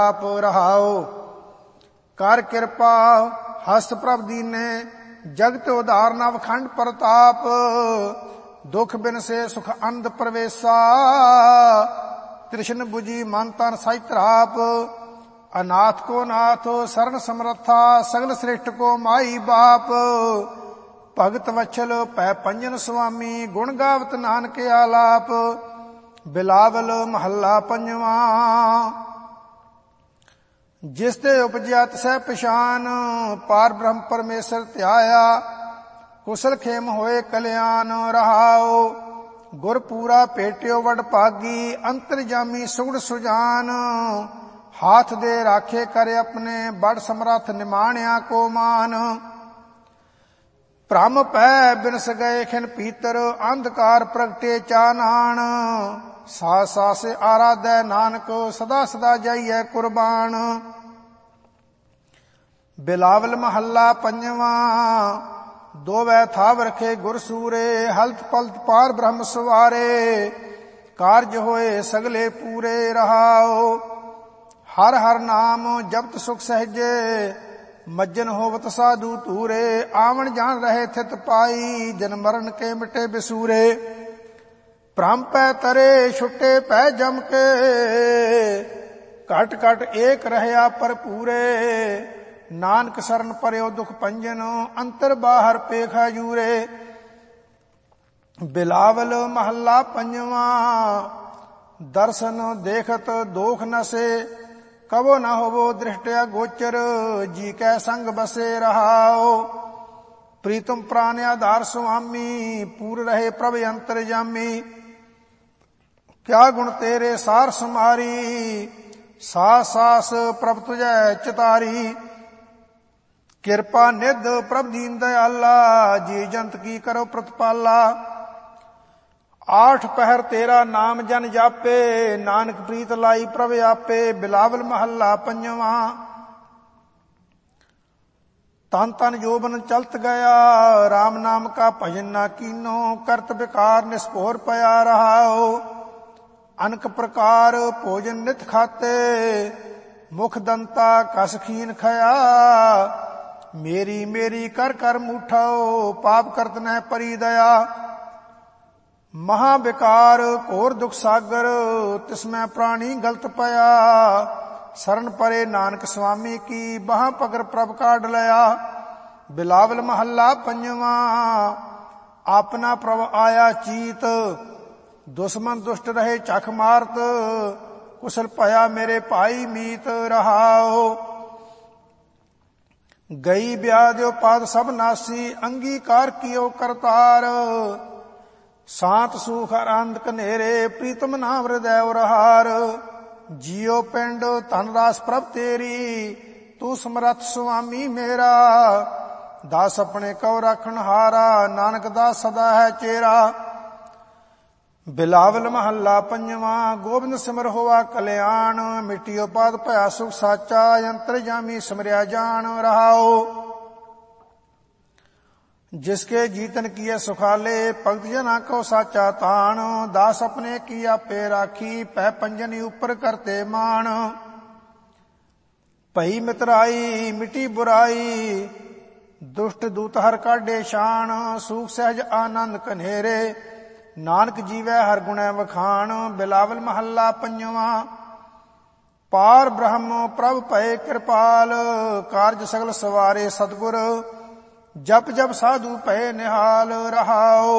ਆਪ ਰਹਾਓ। ਕਰ ਕਿਰਪਾ ਹਸਤ ਪ੍ਰਭ ਦੀਨੇ, ਜਗਤ ਉਧਾਰ ਨਵ ਖੰਡ ਪ੍ਰਤਾਪ। ਦੁਖ ਬਿਨ ਸੇ ਸੁਖ ਅੰਧ ਪ੍ਰਵੇਸ਼ਾ, ਤ੍ਰਿਸ਼ਨ 부ਜੀ ਮਨ ਤਨ ਸਾਈ ਧਰਾਪ। ਅਨਾਥ ਕੋ ਨਾਥ ਸਰਣ ਸਮਰੱਥਾ, ਸਗਲ ਸ੍ਰਿਸ਼ਟ ਕੋ ਮਾਈ ਬਾਪ। ਭਗਤ ਵਛਲ ਪੈ ਪੰਜਨ ਸੁਆਮੀ, ਗੁਣ ਗਾਵਤ ਨਾਨਕ ਆਲਾਪ। ਬਿਲਾਵਲ ਮਹੱਲਾ ਪੰਜਵਾਂ। ਜਿਸ ਤੇ ਉਪਜਿਆ ਤਿਸੈ ਪਛਾਨ, ਪਾਰ ਬ੍ਰਹਮ ਪਰਮੇਸ਼ਰ ਧਿਆਇਆ। ਕੁਸਲ ਖੇਮ ਹੋਏ ਕਲਿਆਣ ਰਹਾਓ। ਗੁਰ ਪੂਰਾ ਭੇਟਿਓ ਵਡ ਭਾਗੀ, ਅੰਤਰਜਾਮੀ ਸੁਗੜ ਸੁਜਾਨ। ਹਾਥ ਦੇ ਰਾਖੇ ਕਰ ਆਪਣੇ, ਬੜ ਸਮਰੱਥ ਨਿਮਾਣਿਆ ਕੋ ਮਾਨ। ਭ੍ਰਮ ਪੈ ਬਿਨਸ ਗਏ ਖਿਨ ਪੀਤਰ, ਅੰਧਕਾਰ ਪ੍ਰਗਟੇ ਚਾਨਣ। ਸਾਸ ਸਾਸ ਆਰਾਧੈ ਨਾਨਕ, ਸਦਾ ਸਦਾ ਜਾਈਐ ਕੁਰਬਾਨ। ਬਿਲਾਵਲ ਮਹੱਲਾ ਪੰਜਵਾਂ। ਦੋਵੈ ਥਾਵ ਰਖੇ ਗੁਰ ਸੂਰੇ, ਹਲਤ ਪਲਤ ਪਾਰ ਬ੍ਰਹਮ ਸਵਾਰੇ। ਕਾਰਜ ਹੋਏ ਸਗਲੇ ਪੂਰੇ ਰਹਾਓ। ਹਰ ਹਰ ਨਾਮ ਜਪਤ ਸੁਖ ਸਹਿਜੇ, ਮੱਜਨ ਹੋਵਤ ਸਾਧੂ ਧੂਰੇ। ਆਵਣ ਜਾਣ ਰਹੇ ਥਿਤ ਪਾਈ, ਜਨ ਮਰਨ ਕੇ ਮਿਟੇ ਬਿਸੂਰੇ। ਭ੍ਰਮ ਪੈ ਤਰੇ ਛੁੱਟੇ ਪੈ ਜਮ ਕੇ, ਘਟ ਘਟ ਏਕ ਰਹਿਆ ਭਰਪੂਰੇ। ਨਾਨਕ ਸਰਨ ਪਰਿਓ ਦੁਖ ਭੰਜਨ, ਅੰਤਰ ਬਾਹਰ ਪੇਖਾ ਜੂਰੇ। ਬਿਲਾਵਲ ਮਹੱਲਾ ਪੰਜਵਾਂ। ਦਰਸ਼ਨ ਦੇਖਤ ਦੋਖ ਨਸੇ, ਕਬੋ ਨ ਹੋਵੋ ਦ੍ਰਿਸ਼ਟਿਆ ਗੋਚਰ। ਜੀ ਕੈ ਸੰਗ ਬਸੇ ਰਹਾਓ। ਪ੍ਰੀਤਮ ਪ੍ਰਾਨ ਆਧਾਰ ਸੁਆਮੀ, ਪੂਰ ਰਹੇ ਪ੍ਰਭ ਅੰਤਰਜਾਮੀ। ਕਿਆ ਗੁਣ ਤੇਰੇ ਸਾਰ ਸੁਮਾਰੀ, ਸਾਸ ਸਾਸ ਪ੍ਰਭ ਤੁਝੈ ਚਿਤਾਰੀ। ਕਿਰਪਾ ਨਿਧ ਪ੍ਰਭ ਦੀਨ ਦਇਆਲਾ, ਜੀ ਜੰਤ ਕੀ ਕਰੋ ਪ੍ਰਤਪਾਲਾ। ਆਠ ਪਹਿਰ ਤੇਰਾ ਨਾਮ ਜਨ ਜਾਪੇ, ਨਾਨਕ ਪ੍ਰੀਤ ਲਾਈ ਪ੍ਰਭ ਆਪੇ। ਬਿਲਾਵਲ ਮਹੱਲਾ ਪੰਜਵਾਂ। ਤਨ ਤਨ ਜੋਬਨ ਚਲਤ ਗਿਆ, ਰਾਮ ਨਾਮ ਕਾ ਭਜਨ ਨਾ ਕੀਨੋ। ਕਰਤ ਵਿਕਾਰ ਨਿਸਪੋਰ ਪਿਆ ਰਹਾਓ। ਅਨਕ ਪ੍ਰਕਾਰ ਭੋਜਨ ਨਿਤ ਖਾਤੇ, ਮੁਖ ਦੰਤਾ ਕਸ ਖੀਨ ਖਇਆ। ਮੇਰੀ ਮੇਰੀ ਕਰ ਕਰ ਮੂਠਾਓ, ਪਾਪ ਕਰਤ ਨਹਿ ਪਰੀ ਦਇਆ। ਮਹਾ ਵਿਕਾਰ ਘੋਰ ਦੁਖ ਸਾਗਰ, ਤਿਸਮੈ ਪ੍ਰਾਣੀ ਗਲਤ ਪਿਆ। ਸਰਨ ਪਰੇ ਨਾਨਕ ਸੁਆਮੀ ਕੀ, ਬਾਹ ਪਕਰ ਪ੍ਰਭ ਕਾਢ ਲਿਆ। ਬਿਲਾਵਲ ਮਹੱਲਾ ਪੰਜਵਾਂ। ਆਪਣਾ ਪ੍ਰਭ ਆਇਆ ਚੀਤ, ਦੁਸ਼ਮਨ ਦੁਸ਼ਟ ਰਹੇ ਚਖ ਮਾਰਤ। ਕੁਸ਼ਲ ਭਇਆ ਮੇਰੇ ਭਾਈ ਮੀਤ ਰਹਾਓ। ਗਈ ਵਿਆਧਿਓ ਪਾਦ ਸਭ ਨਾਸੀ, ਅੰਗੀਕਾਰ ਕੀਓ ਕਰਤਾਰ। ਸਾਤ ਸੂਖ ਆਨੰਦ ਕਨੇਰੇ, ਪ੍ਰੀਤਮ ਨਾਮ ਹਿਰਦੈ ਉਰਹਾਰ। ਜੀਓ ਪਿੰਡ ਧਨ ਰਾਸ ਪ੍ਰਭ ਤੇਰੀ, ਤੂੰ ਸਮਰੱਥ ਸੁਆਮੀ ਮੇਰਾ। ਦਾਸ ਆਪਣੇ ਕਉ ਰਾਖਣ ਹਾਰਾ, ਨਾਨਕ ਦਾਸ ਸਦਾ ਹੈ ਚੇਰਾ। ਬਿਲਾਵਲ ਮਹੱਲਾ ਪੰਜਵਾਂ। ਗੋਬਿੰਦ ਸਿਮਰ ਹੋਆ ਕਲਿਆਣ, ਮਿਟਿਓ ਪਾਦ ਭਇਆ ਸੁਖ ਸਾਚਾ। ਅੰਤਰਜਾਮੀ ਸਿਮਰਿਆ ਜਾਣ ਰਹਾਓ। ਜਿਸਕੇ ਜੀਤਨ ਕੀਏ ਸੁਖਾਲੇ, ਭਗਤ ਜਨਾ ਕੋ ਸਾਚਾ ਤਾਣ। ਦਾਸ ਆਪਣੇ ਕੀ ਆਪੇ ਰਾਖੀ, ਪੈ ਪੰਜਨ ਉਪਰ ਕਰਤੇ ਮਾਣ। ਭਈ ਮਿਤਰਾਈ ਮਿਟੀ ਬੁਰਾਈ, ਦੁਸ਼ਟ ਦੂਤ ਹਰ ਕਾਢੇ ਸ਼ਾਨ। ਸੂਖ ਸਹਿਜ ਆਨੰਦ ਕਨੇਰੇ, ਨਾਨਕ ਜੀਵੈ ਹਰ ਗੁਣੈ ਵਖਾਣ। ਬਿਲਾਵਲ ਮਹੱਲਾ ਪੰਜਵਾਂ। ਪਾਰ ਬ੍ਰਹਮ ਪ੍ਰਭ ਭਏ ਕਿਰਪਾਲ, ਕਾਰਜ ਸਗਲ ਸਵਾਰੇ ਸਤਿਗੁਰ। ਜਪ ਜਪ ਸਾਧੂ ਭਏ ਨਿਹਾਲ ਰਹਾਓ।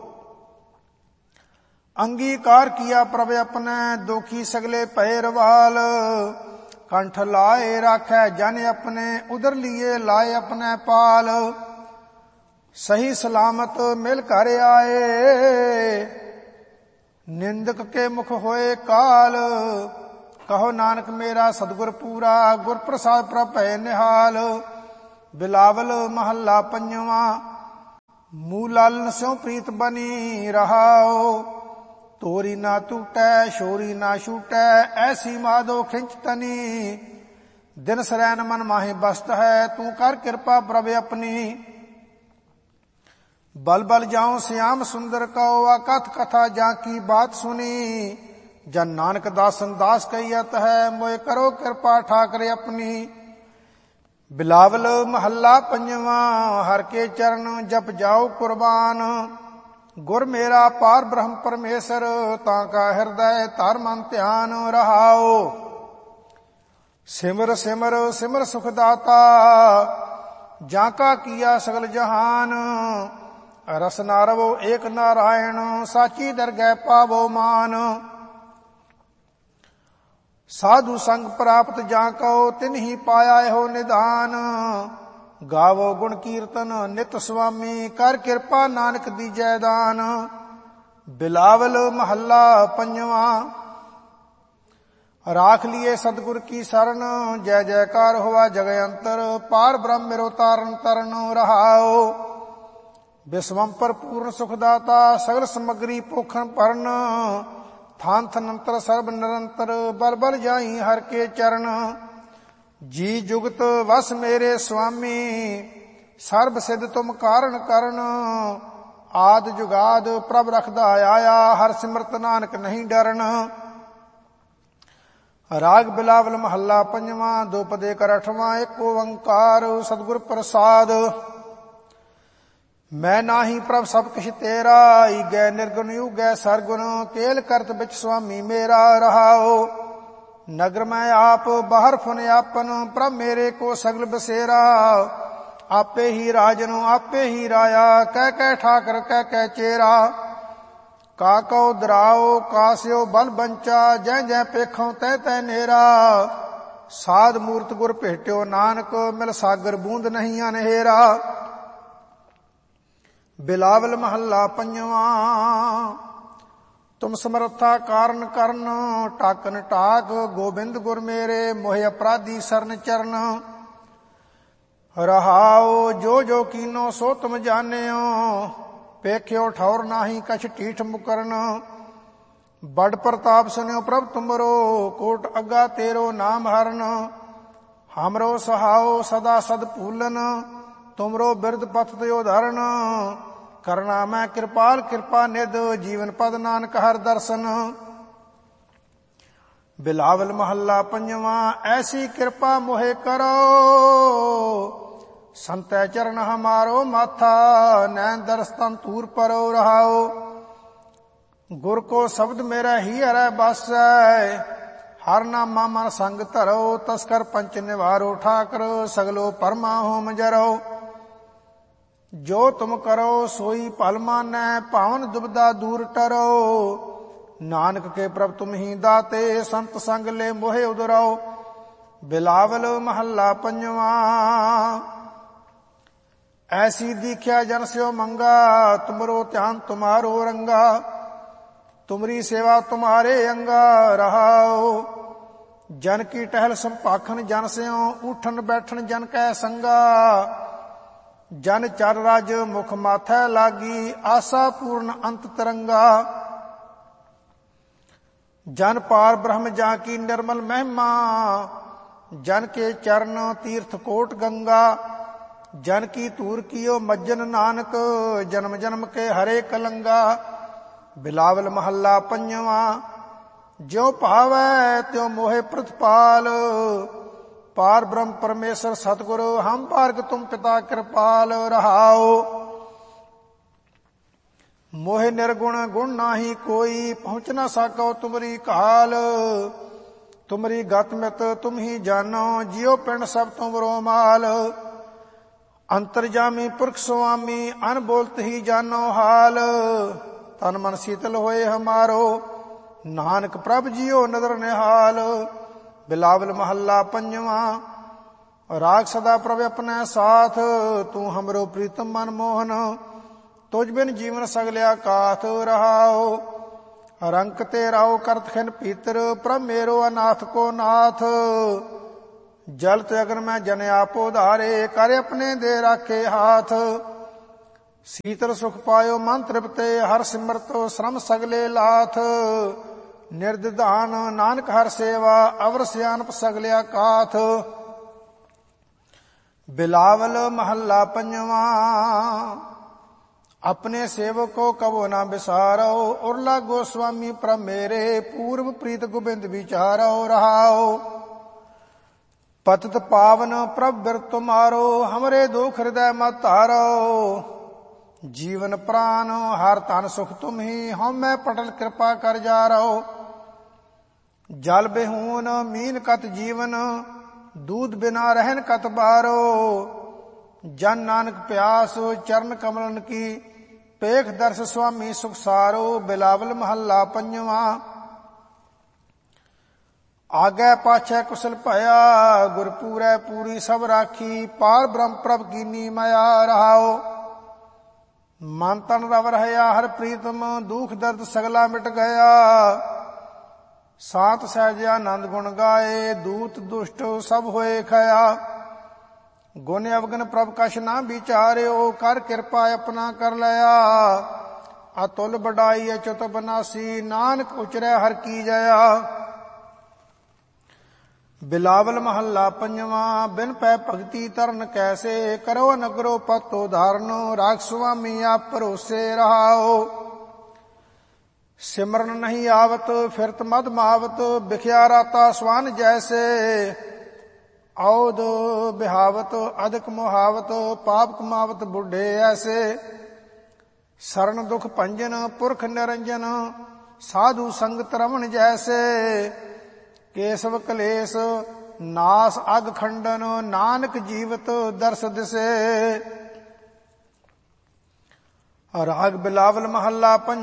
ਅੰਗੀਕਾਰ ਕੀਆ ਪ੍ਰਭ ਆਪਣੈ, ਦੋਖੀ ਸਗਲੇ ਭਏ ਰਵਾਲ। ਕੰਠ ਲਾਏ ਰਾਖੈ ਜਨ ਆਪਣੇ, ਉਦਰ ਲੀਏ ਲਾਏ ਆਪਣੈ ਪਾਲ। ਸਹੀ ਸਲਾਮਤ ਮਿਲ ਘਰ ਆਏ, ਨਿੰਦਕ ਕੇ ਮੁਖ ਹੋਏ ਕਾਲ। ਕਹੋ ਨਾਨਕ ਮੇਰਾ ਸਤਿਗੁਰ ਪੂਰਾ, ਗੁਰ ਪ੍ਰਸਾਦ ਪ੍ਰਭ ਭਏ ਨਿਹਾਲ। ਬਿਲਾਵਲ ਮਹੱਲਾ ਪੰਜਵਾਂ। ਮੂਲ ਲਾਲਨ ਸਿਉ ਪ੍ਰੀਤ ਬਨੀ ਰਹਾਓ। ਤੋਰੀ ਨਾ ਟੂਟੈ ਸ਼ੋਰੀ ਨਾ ਛੂਟੈ, ਐਸੀ ਮਾਧੋ ਖਿੰਚ ਤਨੀ। ਦਿਨ ਸਰੈਨ ਮਨ ਮਾਹੀ ਬਸਤ ਹੈ, ਤੂੰ ਕਰ ਕਿਰਪਾ ਪ੍ਰਭ ਆਪਣੀ। बल बल जाऊं श्याम सुंदर कहो, कथ कथा जा की बात सुनी। ਜਨ ਨਾਨਕ ਦਾਸਨ ਦਾਸ ਕਹੀਅਤ ਹੈ, ਮੋਇ ਕਰੋ ਕਿਰਪਾ ਠਾਕਰੇ ਆਪਣੀ। ਬਿਲਾਵਲ ਮਹੱਲਾ ਪੰਜਵਾਂ। ਹਰ ਕੇ ਚਰਨ ਜਪ ਜਾਓ ਕੁਰਬਾਨ, ਗੁਰ ਮੇਰਾ ਪਾਰ ਬ੍ਰਹਮ ਪਰਮੇਸ਼ਰ, ਤਾਂ ਕਾ ਹਿਰਦੈ ਧਰ ਮਨ ਧਿਆਨ ਰਹਾਓ। ਸਿਮਰ ਸਿਮਰ ਸਿਮਰ ਸੁਖ ਦਾਤਾ, ਜਾਂ ਕਾ ਕੀਆ ਸਗਲ ਜਹਾਨ। ਰਸ ਨਾ ਰਵੋ ਏਕ ਨਾਰਾਇਣ, ਸਾਚੀ ਦਰਗਹਿ ਪਾਵੋ ਮਾਨ। ਸਾਧੂ ਸੰਗ ਪ੍ਰਾਪਤ ਜਾਂ ਕਉ, ਤਿਨਹੀ ਪਾਇਆ ਇਹੋ ਨਿਧਾਨ। ਗਾਵੋ ਗੁਣ ਕੀਰਤਨ ਨਿਤ ਸੁਆਮੀ, ਕਰ ਕਿਰਪਾ ਨਾਨਕ ਦੀਜੈ ਦਾਨ। ਬਿਲਾਵਲ ਮਹੱਲਾ ਪੰਜਵਾਂ। ਰਾਖ ਲੀਏ ਸਤਿਗੁਰ ਕੀ ਸਰਣ, ਜੈ ਜੈਕਾਰ ਹੋਵਾ ਜਗ ਅੰਤਰ। ਪਾਰ ਬ੍ਰਹਮ ਮੇਰੋ ਤਾਰਨ ਤਰਨ ਰਹਾਓ। ਬਿਸਵੰਪਰ ਪੂਰਨ ਸੁਖ ਦਾਤਾ, ਸਗਲ ਸਮਗਰੀ ਪੋਖਣ ਭਰਨ। ਥਾਨ ਥਨੰਤਰ ਸਰਬ ਨਿਰੰਤਰ, ਬਲ ਬਲ ਜਾਈ ਹਰ ਕੇ ਚਰਨ। ਜੀ ਜੁਗਤ ਵਸ ਮੇਰੇ ਸੁਆਮੀ, ਸਰਬ ਸਿਧ ਤੁਮ ਕਾਰਨ ਕਰਨ। ਆਦ ਜੁਗਾਦ ਪ੍ਰਭ ਰਖਦਾ ਆਇਆ, ਹਰ ਸਿਮਰਤ ਨਾਨਕ ਨਹੀਂ ਡਰਨ। ਰਾਗ ਬਿਲਾਵਲ ਮਹੱਲਾ ਪੰਜਵਾਂ। ਦੋਪਦੇ ਕਰ ਅਠਵਾਂ। ਏਕ ਓੰਕਾਰ ਸਤਿਗੁਰ ਪ੍ਰਸਾਦ। ਮੈਂ ਨਾਹੀ ਪ੍ਰਭ ਸਭ ਕਿਛ ਤੇਰਾ, ਈਗੈ ਨਿਰਗੁਣ ਯੂਗੈ ਸਰਗੁਣ। ਕੇਲ ਕਰਤ ਬਿਚ ਸੁਆਮੀ ਮੇਰਾ ਰਹਾਓ। ਨਗਰ ਮੈਂ ਆਪ ਬਾਹਰ ਫੁਨ ਆਪਨ, ਪ੍ਰਭ ਮੇਰੇ ਕੋ ਸਗਲ ਬਸੇਰਾ। ਆਪੇ ਹੀ ਰਾਜਨ ਆਪੇ ਹੀ ਰਾਇਆ, ਕਹਿ ਕਹਿ ਠਾਕਰ ਕਹਿ ਕਹਿ ਚੇਰਾ। ਕਾਕਉ ਦਰਾਓ ਕਾਸਿਓ ਬਲ ਬੰਚਾ, ਜੈ ਜੈ ਪੇਖੋਂ ਤੈ ਤੈ ਨੇਰਾ। ਸਾਧ ਮੂਰਤ ਗੁਰ ਭੇਟਿਓ ਨਾਨਕ, ਮਿਲ ਸਾਗਰ ਬੂੰਦ ਨਹੀਂ ਅਨਹੇਰਾ। ਬਿਲਾਵਲ ਮਹੱਲਾ ਪੰਜਵਾਂ। ਤੁਮ ਸਮਰੱਥਾ ਕਾਰਨ ਕਰਨ, ਟਾਕਨ ਟਾਕ ਗੋਬਿੰਦ ਗੁਰ ਮੇਰੇ। ਮੋਹਿ ਅਪਰਾਧੀ ਸਰਨ ਚਰਨ ਰਹਾਓ। ਜੋ ਜੋ ਕੀਨੋ ਸੋ ਤੁਮ ਜਾਣਿਓ, ਪੇਖਿਓ ਠੌਰ ਨਾਹੀ ਕਛ ਢੀਠ ਮੁਕਰਨ। ਬੜ ਪ੍ਰਤਾਪ ਸੁਨਿਓ ਪ੍ਰਭ ਤੁਮਰੋ, ਕੋਟ ਅੱਗਾ ਤੇਰੋ ਨਾਮ ਹਰਨ। ਹਮਰੋ ਸਹਾਓ ਸਦਾ ਸਦ ਭੂਲਨ, ਤੁਮਰੋ ਬਿਰਦ ਪਥ ਤਿਓ ਧਰਨ। ਕਰਨਾ ਮੈਂ ਕਿਰਪਾਲ ਕਿਰਪਾ ਨਿਧ, ਜੀਵਨ ਪਦ ਨਾਨਕ ਹਰ ਦਰਸ਼ਨ। ਬਿਲਾਵਲ ਮਹੱਲਾ ਪੰਜਵਾਂ। ਐਸੀ ਕਿਰਪਾ ਮੋਹਿ ਕਰੋ, ਸੰਤੈ ਚਰਨ ਹਮਾਰੋ ਮਾਥਾ। ਨੈਣ ਦਰਸ ਤਨ ਤੂਰ ਪਰੋ ਰਹਾਓ। ਗੁਰ ਕੋ ਸ਼ਬਦ ਮੇਰਾ ਹੀ ਹਰੈ ਬਾਸੈ, ਹਰ ਨਾਮਾ ਮਨ ਸੰਗ ਧਰੋ। ਤਸਕਰ ਪੰਚ ਨਿਵਾਰੋ ਠਾਕਰ, ਸਗਲੋ ਪਰਮਾ ਹੋਮ ਜਰੋ। ਜੋ ਤੁਮ ਕਰੋ ਸੋਈ ਭਲ ਮਾਨੈ, ਭਾਵਨ ਦੁਬਦਾ ਦੂਰ ਟਰੋ। ਨਾਨਕ ਕੇ ਪ੍ਰਭ ਤੁਮ ਹੀ ਦਾਤੇ, ਸੰਤ ਸੰਗ ਲੈ ਮੋਹਿ ਉਦਰੋ। ਬਿਲਾਵਲ ਮਹੱਲਾ ਪੰਜਵਾਂ। ਐਸੀ ਦੀਖਿਆ ਜਨ ਸਿਓ ਮੰਗਾ, ਤੁਮਰੋ ਧਿਆਨ ਤੁਮਾਰੋ ਰੰਗਾ। ਤੁਮਰੀ ਸੇਵਾ ਤੁਮਾਰੇ ਅੰਗਾ ਰਹਾਓ। ਜਨ ਕੀ ਟਹਿਲ ਸੰਭਾਖਨ ਜਨ ਸਿਓ, ਉਠਨ ਬੈਠਣ ਜਨ ਕੈ ਸੰਗਾ। ਜਨ ਚਰ ਰਜ ਮੁਖ ਮਾਥੈ ਲਾਗੀ, ਆਸਾ ਪੂਰਨ ਅੰਤ ਤਰੰਗਾ। ਜਨ ਪਾਰ ਬ੍ਰਹਮ ਜਾਂ ਕੀ ਨਿਰਮਲ ਮਹਿਮਾ, ਜਨ ਕੇ ਚਰਨ ਤੀਰਥ ਕੋਟ ਗੰਗਾ। ਜਨ ਕੀ ਧੂਰ ਕੀਓ ਮੱਜਨ ਨਾਨਕ, ਜਨਮ ਜਨਮ ਕੇ ਹਰੇ ਕਲੰਗਾ। ਬਿਲਾਵਲ ਮਹੱਲਾ ਪੰਜਵਾਂ। ਜਿਉ ਭਾਵੈ ਤਿਉ ਮੋਹਿ ਪ੍ਰਤਪਾਲ, ਪਾਰ ਬ੍ਰਹਮ ਪਰਮੇਸ਼ਰ ਸਤਿਗੁਰ। ਹਮ ਭਾਰਗ ਤੁਮ ਪਿਤਾ ਕਿਰਪਾਲ ਰਹਾਓ। ਮੋਹਿ ਨਿਰਗੁਣ ਗੁਣ ਨਾਹੀ ਕੋਈ, ਪਹੁੰਚ ਨਾ ਸਾਕੋ ਤੁਮਰੀ ਕਾਲ। ਤੁਮਰੀ ਗਤ ਮਿਤ ਤੁਮ ਹੀ ਜਾਨੋ, ਜਿਉ ਪਿੰਡ ਸਭ ਤੁਮਰੋ ਮਾਲ। ਅੰਤਰਜਾਮੀ ਪੁਰਖ ਸੁਆਮੀ, ਅਨਬੋਲਤ ਹੀ ਜਾਨੋ ਹਾਲ। ਤਨ ਮਨ ਸੀਤਲ ਹੋਏ ਹਮਾਰੋ, ਨਾਨਕ ਪ੍ਰਭ ਜੀਓ ਨਦਰ ਨਿਹਾਲ। ਬਿਲਾਵਲ ਮਹੱਲਾ ਪੰਜਵਾਂ। ਰਾਗ ਸਦਾ ਪ੍ਰਭ ਆਪਣਾ ਸਾਥ, ਤੂੰ ਹਮਰੋ ਪ੍ਰੀਤਮ ਮਨ ਮੋਹਨ। ਤੁਝ ਬਿਨ ਜੀਵਨ ਸਗਲਿਆ ਕਾਥ ਰਹਾਓ। ਰੰਕ ਤੇ ਰਾਓ ਕਰਤ ਖਿਨ ਪੀਤਰ, ਪ੍ਰਭ ਮੇਰੋ ਅਨਾਥ ਕੋ ਨਾਥ। ਜਲ ਤੇ ਅਗਨ ਮੈਂ ਜਨ ਆਪੋ ਧਾਰੇ, ਕਰ ਆਪਣੇ ਦੇ ਰਾਖੇ ਹਾਥ। ਸੀਤਲ ਸੁਖ ਪਾਇਓ ਮਨ ਤ੍ਰਿਪਤੇ, ਹਰ ਸਿਮਰਤੋ ਸ਼ਰਮ ਸਗਲੇ ਲਾਥ। ਨਿਰਦਿਧਾਨ ਨਾਨਕ ਹਰ ਸੇਵਾ, ਅਵਰ ਸਿਆਨਪ ਸਗਲਿਆ ਕਾਥ। ਬਿਲਾਵਲ ਮਹੱਲਾ ਪੰਜਵਾਂ। अपने सेवक को कबो न बिसारो, उर्ला गोस्वामी प्रभ मेरे, पूर्व प्रीत गोविंद विचारो रहाओ। पतित पावन प्रभ बिरत तुम्हारो, हमरे दुख हृदय मत तारो। जीवन प्राण हर तन सुख तुम ही, हम मैं पटल कृपा कर जा रहो। जल बेहून मीन कत जीवन, दूध बिना रहन कत बारो। जन नानक प्यास चरण कमलन की, पेख दर्श स्वामी सुख सारो। बिलावल महला पंजवा। आगे पाछे कुशल भया, गुरपूरै पूरी सब राखी। पार ब्रह्म प्रभ कीनी माया रहाओ। मन तन रव रहया हर प्रीतम, दुख दर्द सगला मिट गया। सात सहज आनंद गुण गाए, दूत दुष्ट सब होए खया। गुण अवगन प्रभ कछ ना विचार्यो, कर कृपा अपना कर लया। अतुल बड़ाई अच्युत बनासी, नानक उचरै हर की जया। बिलावल महला पंजवा। बिन पै भगति तरन कैसे, करो नगरो पतो धारनो। राख स्वामी आप भरोसे रहाओ। सिमरन नहीं आवत फिरत मद मावत, बिख्या राता स्वान जैसे। औद बिहावत अधिक मोहावत, पाप कमावत बुढ़े ऐसे। शरण दुख भंजन पुरख निरंजन, साधु संगत रमन जैसे। केशव कलेश नास अग खंडन, नानक जीवत दर्श दिसे। राग बिलावल महला पंज।